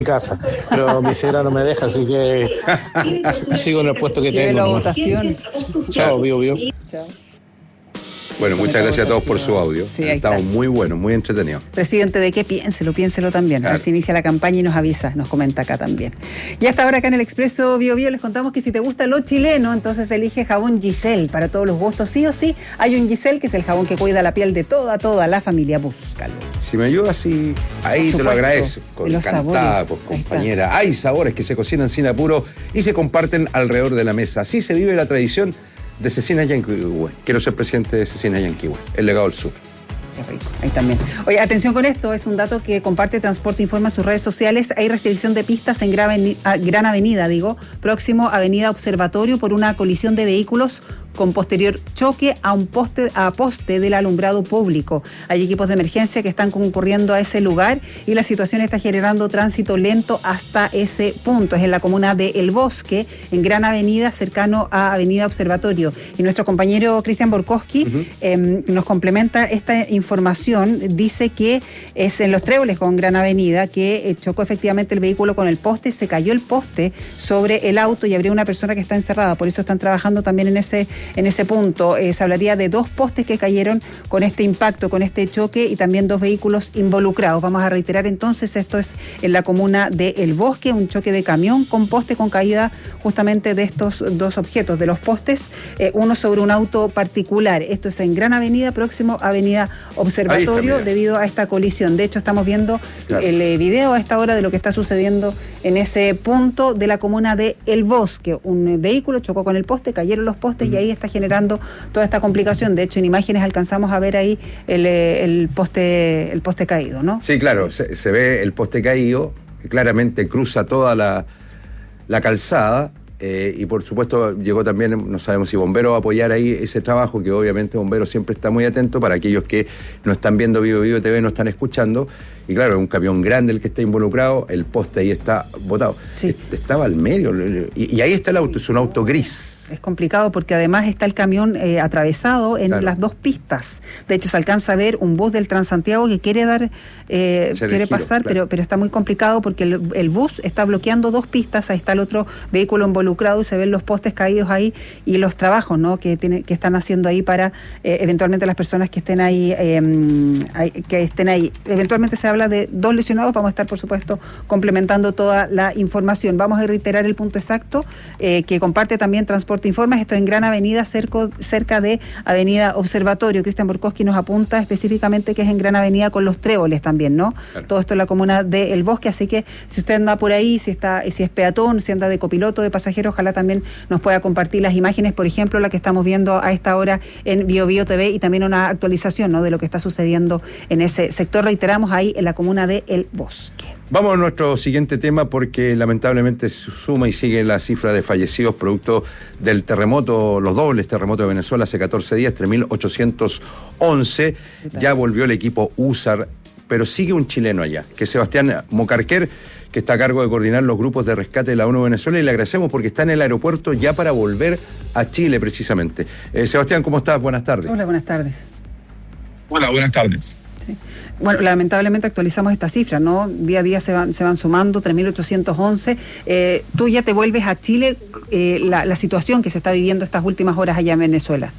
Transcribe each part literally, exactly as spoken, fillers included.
casa, pero mi señora no me deja, así que sigo en el puesto que tengo. La votación. Chao, Bio Bio. Chao. Bueno, muchas gracias a todos por su audio. Sí, Han estado muy buenos, muy entretenidos. Presidente, ¿de qué? Piénselo, piénselo también. Claro. A ver si inicia la campaña y nos avisa, nos comenta acá también. Y hasta ahora acá en el Expreso Bio Bio les contamos que si te gusta lo chileno, entonces elige jabón Giselle para todos los gustos. Sí o sí, hay un Giselle que es el jabón que cuida la piel de toda, toda la familia. Búscalo. Si me ayudas, sí, ahí te lo agradezco. Encantada, pues, compañera. Hay sabores que se cocinan sin apuro y se comparten alrededor de la mesa. Así se vive la tradición de Cecinas Yanquihue. Quiero ser presidente de Cecinas Yanquihue, el legado del sur. Qué rico, ahí también. Oye, atención con esto, es un dato que comparte Transporte Informa en sus redes sociales. Hay restricción de pistas en Gran Avenida, digo, próximo a Avenida Observatorio por una colisión de vehículos con posterior choque a un poste, a poste del alumbrado público. Hay equipos de emergencia que están concurriendo a ese lugar y la situación está generando tránsito lento hasta ese punto. Es en la comuna de El Bosque, en Gran Avenida, cercano a Avenida Observatorio. Y nuestro compañero Cristian Borkowski uh-huh. eh, nos complementa esta información. Dice que es en Los Tréboles con Gran Avenida que eh, chocó efectivamente el vehículo con el poste, se cayó el poste sobre el auto y habría una persona que está encerrada. Por eso están trabajando también en ese En ese punto. Eh, se hablaría de dos postes que cayeron con este impacto, con este choque y también dos vehículos involucrados. Vamos a reiterar entonces, esto es en la comuna de El Bosque, un choque de camión con poste con caída justamente de estos dos objetos, de los postes, eh, uno sobre un auto particular. Esto es en Gran Avenida, próximo a Avenida Observatorio, está, debido a esta colisión. De hecho, estamos viendo claro. el eh, video a esta hora de lo que está sucediendo en ese punto de la comuna de El Bosque. Un eh, vehículo chocó con el poste, cayeron los postes mm. y ahí está generando toda esta complicación. De hecho, en imágenes alcanzamos a ver ahí el, el poste el poste caído, ¿no? Sí, claro, sí. Se, se ve el poste caído, claramente cruza toda la, la calzada eh, y por supuesto llegó también, no sabemos si Bomberos va a apoyar ahí ese trabajo, que obviamente Bomberos siempre está muy atento para aquellos que no están viendo Bio Bio T V, no están escuchando. Y claro, es un camión grande el que está involucrado, el poste ahí está botado. Sí. Estaba al medio y, y ahí está el auto, es un auto gris. Es complicado porque además está el camión eh, atravesado en claro. las dos pistas. De hecho, se alcanza a ver un bus del Transantiago que quiere dar, eh, quiere giro, pasar, claro. pero, pero está muy complicado porque el, el bus está bloqueando dos pistas. Ahí está el otro vehículo involucrado y se ven los postes caídos ahí y los trabajos, ¿no? que, tiene, que están haciendo ahí para eh, eventualmente las personas que estén ahí, eh, que estén ahí. Eventualmente se habla de dos lesionados. Vamos a estar, por supuesto, complementando toda la información. Vamos a reiterar el punto exacto eh, que comparte también Transporte Informa. Esto en Gran Avenida, cerca, cerca de Avenida Observatorio. Cristian Borkowski nos apunta específicamente que es en Gran Avenida con Los Tréboles también, ¿no? Claro. Todo esto en la comuna de El Bosque, así que si usted anda por ahí, si está, si es peatón, si anda de copiloto, de pasajero, ojalá también nos pueda compartir las imágenes, por ejemplo, la que estamos viendo a esta hora en Bio Bio T V y también una actualización, ¿no? de lo que está sucediendo en ese sector, reiteramos, ahí en la comuna de El Bosque. Vamos a nuestro siguiente tema porque lamentablemente se suma y sigue la cifra de fallecidos producto del terremoto, los dobles terremotos de Venezuela hace catorce días, tres mil ochocientos once. Ya volvió el equipo U S A R, pero sigue un chileno allá, que es Sebastián Mocarquer, que está a cargo de coordinar los grupos de rescate de la ONU Venezuela, y le agradecemos porque está en el aeropuerto ya para volver a Chile precisamente. Eh, Sebastián, ¿cómo estás? Buenas tardes. Hola, buenas tardes. Hola, buenas tardes. Sí. Bueno, lamentablemente actualizamos esta cifra, ¿no? Día a día se van, se van sumando, tres mil ochocientos once. Eh, tú ya te vuelves a Chile, eh, la, la situación que se está viviendo estas últimas horas allá en Venezuela.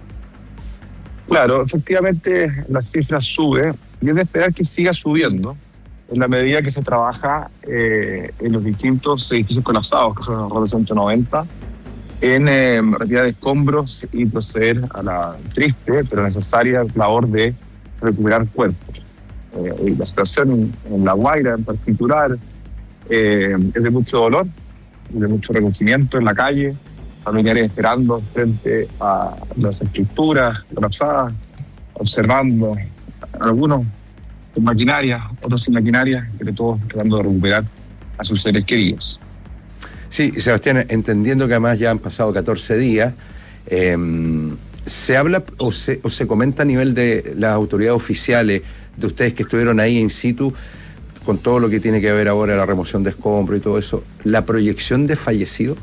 Claro, efectivamente la cifra sube y es de esperar que siga subiendo en la medida que se trabaja eh, en los distintos edificios colapsados, que son alrededor de ciento noventa, en eh, retirar escombros y proceder a la triste pero necesaria labor de recuperar cuerpos. Eh, la situación en, en La Guaira en particular eh, es de mucho dolor, de mucho reconocimiento en la calle, familiares esperando frente a las estructuras colapsadas, observando algunos con maquinaria, otros sin maquinaria, pero todos tratando de recuperar a sus seres queridos. Sí, Sebastián, entendiendo que además ya han pasado catorce días, eh, ¿se habla o se, o se comenta a nivel de las autoridades oficiales, de ustedes que estuvieron ahí in situ, con todo lo que tiene que ver ahora la remoción de escombros y todo eso, la proyección de fallecidos?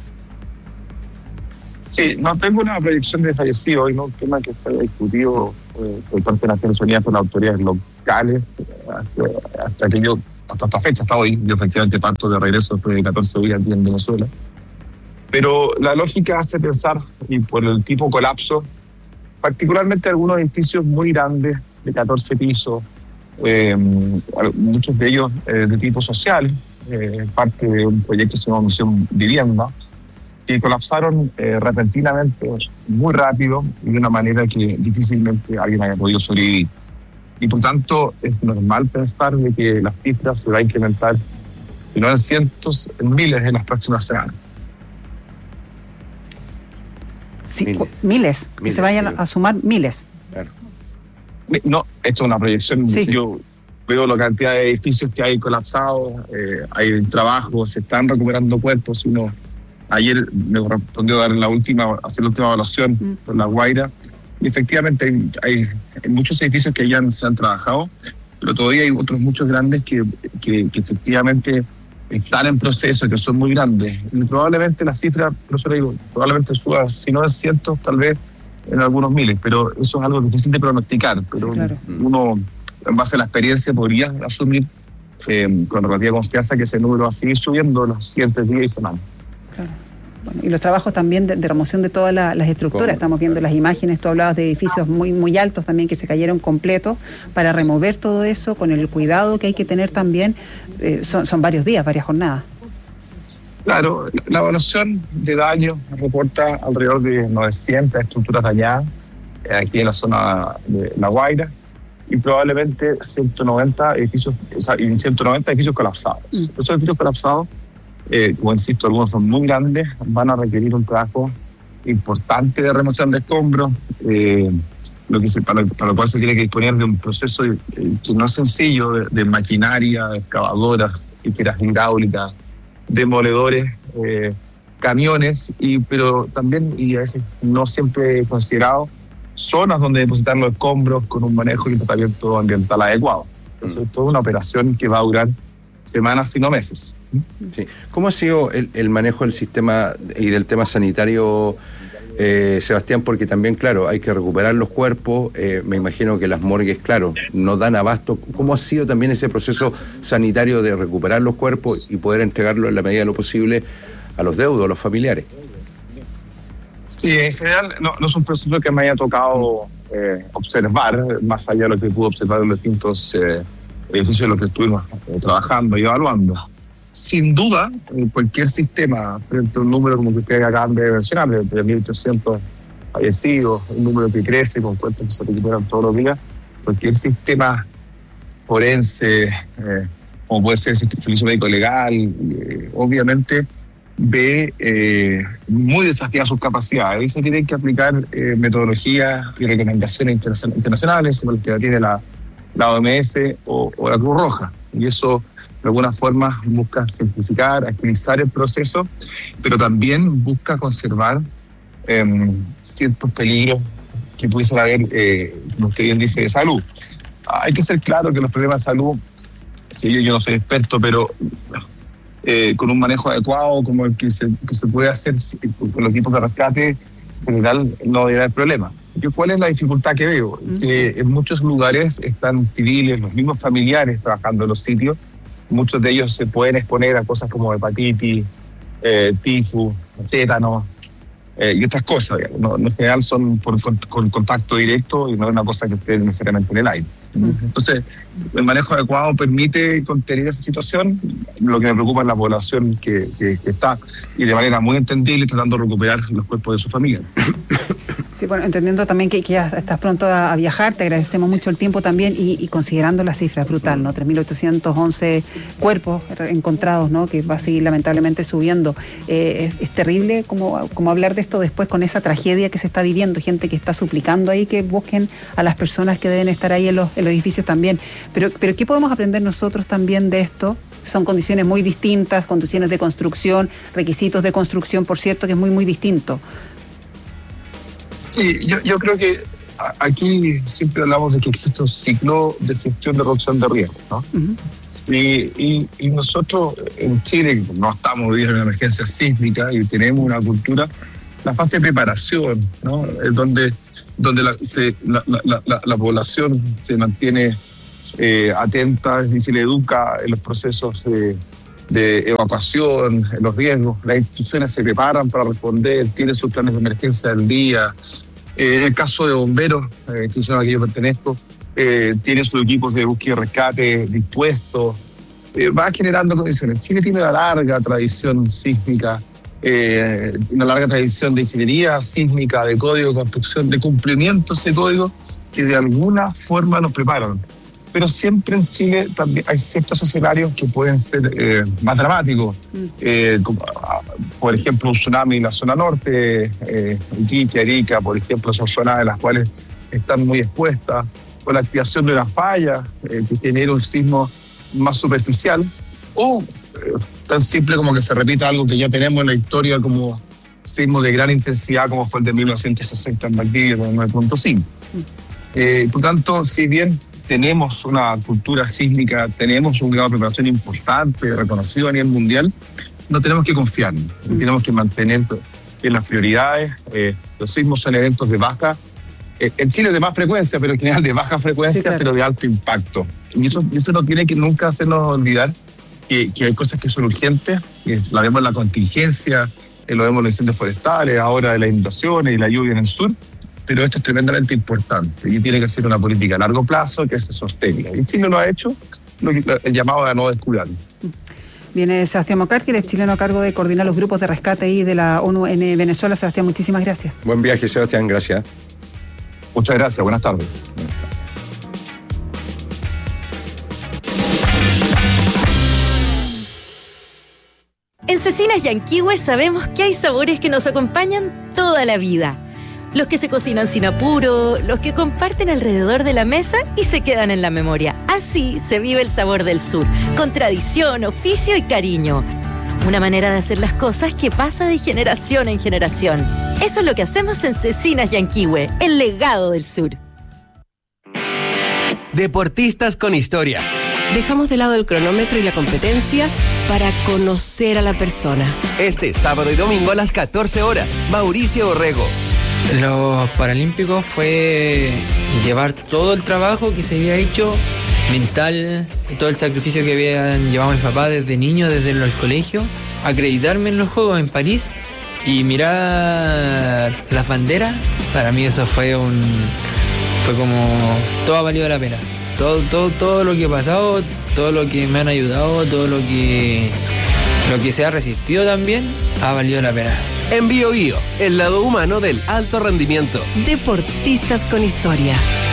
Sí, no tengo una proyección de fallecidos, y no un tema que se haya discutido eh, por parte de Naciones Unidas con las autoridades locales, hasta, hasta que yo hasta esta fecha, hasta hoy. Yo efectivamente parto de regreso después de catorce días aquí en Venezuela. Pero la lógica hace pensar, y por el tipo de colapso, particularmente algunos edificios muy grandes, de catorce pisos, eh, muchos de ellos eh, de tipo social, eh, parte de un proyecto que se llama Misión Vivienda, que colapsaron eh, repentinamente, muy rápido, y de una manera que difícilmente alguien haya podido sobrevivir. Y por tanto, es normal pensar de que las cifras se van a incrementar, si no en cientos, en miles en las próximas semanas. Sí, miles. miles, que miles, se vayan miles. a sumar miles. Claro. No, esto es una proyección. Sí. Yo veo la cantidad de edificios que hay colapsados, eh, hay trabajo, se están recuperando cuerpos. Uno, ayer me correspondió dar la última, hacer la última evaluación mm. por La Guaira, y efectivamente hay, hay, hay muchos edificios que ya se han trabajado, pero todavía hay otros muchos grandes que, que, que efectivamente están en proceso, que son muy grandes. Y probablemente la cifra, por eso le digo, probablemente suba, si no en cientos, tal vez en algunos miles, pero eso es algo difícil de pronosticar. Pero sí, claro. Uno, en base a la experiencia, podría asumir eh, con relativa confianza que ese número va a seguir subiendo los siguientes días y semanas. Claro. Bueno, y los trabajos también de, de remoción de todas la, las estructuras. ¿Cómo? Estamos viendo las imágenes, tú hablabas de edificios muy, muy altos también que se cayeron completos, para remover todo eso con el cuidado que hay que tener también. Eh, son, son varios días, varias jornadas. Claro, la evaluación de daño reporta alrededor de novecientas estructuras dañadas eh, aquí en la zona de La Guaira, y probablemente ciento noventa edificios, o sea, ciento noventa edificios colapsados. Mm. Esos edificios colapsados, Eh, como insisto, algunos son muy grandes, van a requerir un trabajo importante de remoción de escombros, eh, lo que se, para, para lo cual se tiene que disponer de un proceso de, eh, que no es sencillo, de, de maquinaria, excavadoras, tijeras hidráulicas, demoledores, eh, camiones, y pero también, y a veces no siempre considerado, zonas donde depositar los escombros con un manejo y un tratamiento ambiental adecuado. Entonces, es toda una operación que va a durar semanas, sino meses. Sí. ¿Cómo ha sido el, el manejo del sistema y del tema sanitario, eh, Sebastián? Porque también, claro, hay que recuperar los cuerpos, eh, me imagino que las morgues, claro, no dan abasto. ¿Cómo ha sido también ese proceso sanitario de recuperar los cuerpos y poder entregarlo en la medida de lo posible a los deudos, a los familiares? Sí, en general no, no es un proceso que me haya tocado eh, observar, más allá de lo que pude observar en los distintos eh, edificios en los que estuvimos eh, trabajando y evaluando. Sin duda, en cualquier sistema, frente a un número como que ustedes acaban de mencionar, de tres mil ochocientos fallecidos, un número que crece con cuerpos que se recuperan todos los días, cualquier sistema forense, eh, como puede ser el servicio médico legal, eh, obviamente ve eh, muy desafiadas sus capacidades, y se tienen que aplicar eh, metodologías y recomendaciones interna- internacionales, como las que tiene la, la O M S o, o la Cruz Roja, y eso de alguna forma busca simplificar, agilizar el proceso, pero también busca conservar eh, ciertos peligros que pudiesen haber, eh, como usted bien dice, de salud. Hay que ser claro que los problemas de salud, si yo, yo no soy experto, pero eh, con un manejo adecuado, como el que se, que se puede hacer con los equipos de rescate, en general no debería haber problema. Yo, ¿cuál es la dificultad que veo? Uh-huh. Que en muchos lugares están civiles, los mismos familiares trabajando en los sitios. Muchos de ellos se pueden exponer a cosas como hepatitis, eh, tifus, tétanos eh, y otras cosas. Digamos. No, en general son por con, con contacto directo y no es una cosa que esté necesariamente en el aire. Uh-huh. Entonces, el manejo adecuado permite contener esa situación. Lo que me preocupa es la población que, que, que está, y de manera muy entendible, tratando de recuperar los cuerpos de su familia. Sí, bueno, entendiendo también que, que ya estás pronto a, a viajar, te agradecemos mucho el tiempo también, y, y considerando la cifra brutal, ¿no? tres mil ochocientos once cuerpos encontrados, ¿no? Que va a seguir lamentablemente subiendo. Eh, es, es terrible como, como hablar de esto después con esa tragedia que se está viviendo, gente que está suplicando ahí que busquen a las personas que deben estar ahí en los, en los edificios también. Pero, pero ¿qué podemos aprender nosotros también de esto? Son condiciones muy distintas, condiciones de construcción, requisitos de construcción, por cierto, que es muy, muy distinto. Sí, yo, yo creo que aquí siempre hablamos de que existe un ciclo de gestión de reducción de riesgo, ¿no? Uh-huh. Y, y, y nosotros en Chile no estamos hoy en una emergencia sísmica y tenemos una cultura, la fase de preparación, ¿no? Es donde, donde la, se, la, la, la, la población se mantiene eh, atenta y se le educa en los procesos de, de evacuación, en los riesgos. Las instituciones se preparan para responder, tienen sus planes de emergencia del día. Eh, en el caso de bomberos, la institución a la que yo pertenezco, eh, tiene sus equipos de búsqueda y rescate dispuestos. Eh, va generando condiciones. Chile tiene una larga tradición sísmica, eh, una larga tradición de ingeniería sísmica, de código de construcción, de cumplimiento de ese código, que de alguna forma nos preparan. Pero siempre en Chile también hay ciertos escenarios que pueden ser eh, más dramáticos. Mm. Eh, como, por ejemplo, un tsunami en la zona norte, eh, Iquique, Arica, por ejemplo, son zonas en las cuales están muy expuestas, o la activación de una falla eh, que genera un sismo más superficial, o eh, tan simple como que se repita algo que ya tenemos en la historia como sismo de gran intensidad como fue el de mil novecientos sesenta en Valdivia con nueve punto cinco. Mm. Eh, por tanto, si bien tenemos una cultura sísmica, tenemos un grado de preparación importante, reconocido a nivel mundial, no tenemos que confiar, mm. tenemos que mantener en las prioridades. Eh, los sismos son eventos de baja, eh, en Chile de más frecuencia, pero en general de baja frecuencia, sí, claro, pero de alto impacto. Y eso, eso no tiene que nunca hacernos olvidar que, que hay cosas que son urgentes, que la vemos en la contingencia, eh, lo vemos en los incendios forestales, ahora de las inundaciones y la lluvia en el sur, pero esto es tremendamente importante y tiene que ser una política a largo plazo que se sostenga. Y Chile lo ha hecho, lo que, el llamado a no descuidarlo. Viene Sebastián Mocar, que es chileno a cargo de coordinar los grupos de rescate y de la ONU en Venezuela. Sebastián, muchísimas gracias. Buen viaje, Sebastián, gracias. Muchas gracias, buenas tardes. Buenas tardes. En Cecinas Yanquihue sabemos que hay sabores que nos acompañan toda la vida. Los que se cocinan sin apuro, los que comparten alrededor de la mesa y se quedan en la memoria. Así se vive el sabor del sur, con tradición, oficio y cariño. Una manera de hacer las cosas que pasa de generación en generación. Eso es lo que hacemos en Cecinas Yanquihue, el legado del sur. Deportistas con historia. Dejamos de lado el cronómetro y la competencia para conocer a la persona. Este sábado y domingo a las catorce horas, Mauricio Orrego. Los Paralímpicos fue llevar todo el trabajo que se había hecho, mental, y todo el sacrificio que habían llevado mis papás desde niño, desde el colegio, acreditarme en los Juegos en París y mirar las banderas. Para mí eso fue un fue como todo ha valido la pena. Todo, todo, todo lo que ha pasado, todo lo que me han ayudado, todo lo que lo que se ha resistido también, ha valido la pena. En Bio Bio, el lado humano del alto rendimiento. Deportistas con historia.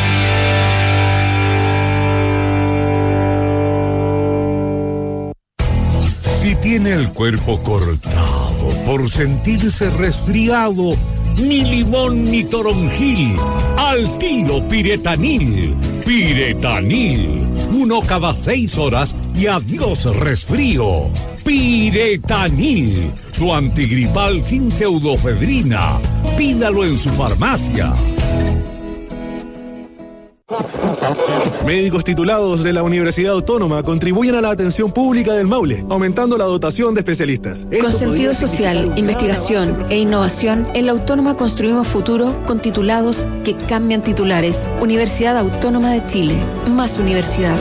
Si tiene el cuerpo cortado por sentirse resfriado, ni limón ni toronjil, al tiro Piretanil. Piretanil, uno cada seis horas y adiós resfrío. Piretanil, su antigripal sin pseudofedrina. Pídalo en su farmacia. Médicos titulados de la Universidad Autónoma contribuyen a la atención pública del Maule, aumentando la dotación de especialistas. Esto con sentido social, investigación e innovación, en la Autónoma construimos futuro con titulados que cambian titulares. Universidad Autónoma de Chile, más universidad.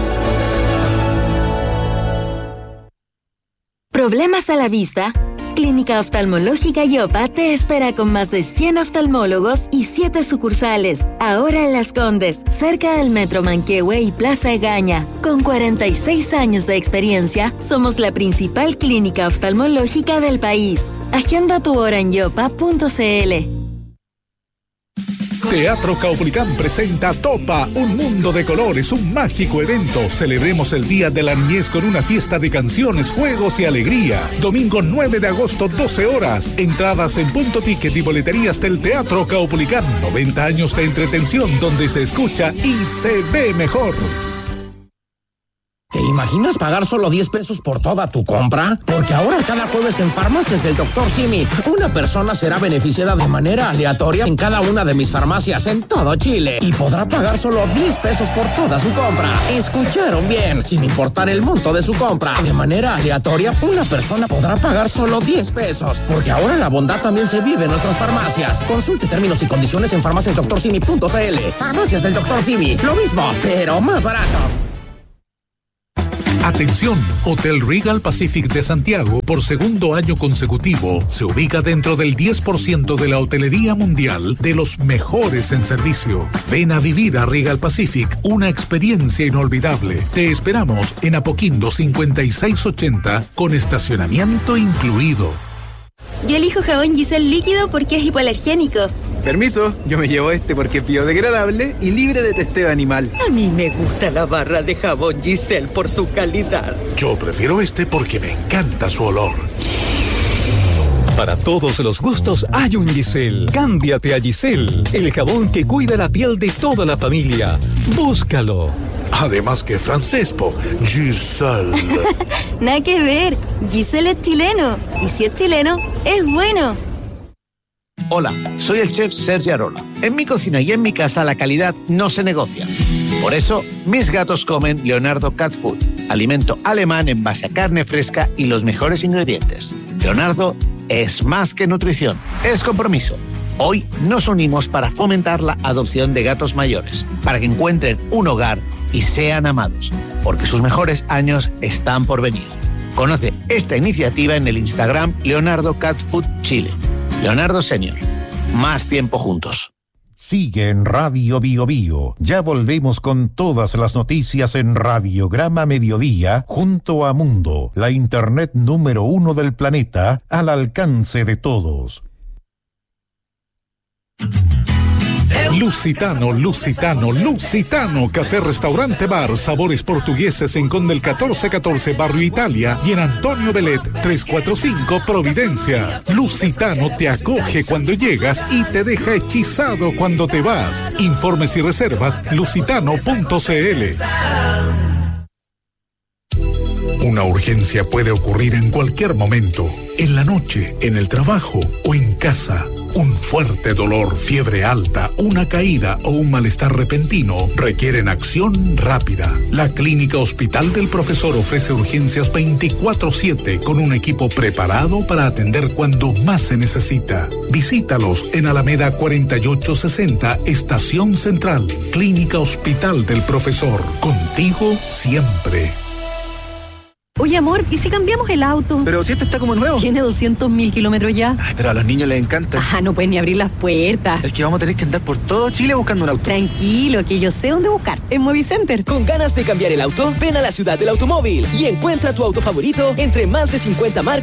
¿Problemas a la vista? Clínica Oftalmológica Yopa te espera con más de cien oftalmólogos y siete sucursales. Ahora en Las Condes, cerca del Metro Manquehue y Plaza Egaña. Con cuarenta y seis años de experiencia, somos la principal clínica oftalmológica del país. Agenda tu hora en yopa punto cl. Teatro Caupolicán presenta Topa, un mundo de colores, un mágico evento. Celebremos el Día de la Niñez con una fiesta de canciones, juegos y alegría. Domingo nueve de agosto, doce horas. Entradas en Punto Ticket y boleterías del Teatro Caupolicán. noventa años de entretención donde se escucha y se ve mejor. ¿Te imaginas pagar solo diez pesos por toda tu compra? Porque ahora cada jueves en Farmacias del doctor Simi, una persona será beneficiada de manera aleatoria en cada una de mis farmacias en todo Chile y podrá pagar solo diez pesos por toda su compra. ¿Escucharon bien? Sin importar el monto de su compra. De manera aleatoria, una persona podrá pagar solo diez pesos. Porque ahora la bondad también se vive en nuestras farmacias. Consulte términos y condiciones en farmacias doctor simi punto cl. Farmacias del doctor Simi, lo mismo, pero más barato. Atención, Hotel Regal Pacific de Santiago, por segundo año consecutivo, se ubica dentro del diez por ciento de la hotelería mundial de los mejores en servicio. Ven a vivir a Regal Pacific una experiencia inolvidable. Te esperamos en Apoquindo cincuenta y seis ochenta con estacionamiento incluido. Yo elijo jabón Giselle líquido porque es hipoalergénico. Permiso, yo me llevo este porque es biodegradable y libre de testeo animal. A mí me gusta la barra de jabón Giselle por su calidad. Yo prefiero este porque me encanta su olor. Para todos los gustos hay un Giselle. Cámbiate a Giselle, el jabón que cuida la piel de toda la familia. Búscalo. Además que francés, po. Giselle. Nada que ver. Giselle es chileno. Y si es chileno, es bueno. Hola, soy el chef Sergi Arola. En mi cocina y en mi casa la calidad no se negocia. Por eso, mis gatos comen Leonardo Cat Food, alimento alemán en base a carne fresca y los mejores ingredientes. Leonardo es más que nutrición, es compromiso. Hoy nos unimos para fomentar la adopción de gatos mayores, para que encuentren un hogar y sean amados, porque sus mejores años están por venir. Conoce esta iniciativa en el Instagram Leonardo Cat Food Chile. Leonardo Senior. Más tiempo juntos. Sigue en Radio Bio Bio. Ya volvemos con todas las noticias en Radiograma Mediodía junto a Mundo, la internet número uno del planeta, al alcance de todos. Lusitano, Lusitano, Lusitano, café, restaurante, bar, sabores portugueses en Conde el catorce catorce, Barrio Italia, y en Antonio Belet trescientos cuarenta y cinco, Providencia. Lusitano te acoge cuando llegas y te deja hechizado cuando te vas. Informes y reservas, lusitano punto c l. Una urgencia puede ocurrir en cualquier momento, en la noche, en el trabajo o en casa. Un fuerte dolor, fiebre alta, una caída o un malestar repentino requieren acción rápida. La Clínica Hospital del Profesor ofrece urgencias veinticuatro siete con un equipo preparado para atender cuando más se necesita. Visítalos en Alameda cuarenta y ocho sesenta, Estación Central. Clínica Hospital del Profesor. Contigo siempre. Oye, amor, ¿y si cambiamos el auto? Pero si este está como nuevo. Tiene doscientos mil kilómetros ya. Ay, pero a los niños les encanta. Ah, no pueden ni abrir las puertas. Es que vamos a tener que andar por todo Chile buscando un auto. Tranquilo, que yo sé dónde buscar. En Movicenter. ¿Con ganas de cambiar el auto? Ven a la ciudad del automóvil y encuentra tu auto favorito entre más de cincuenta marcas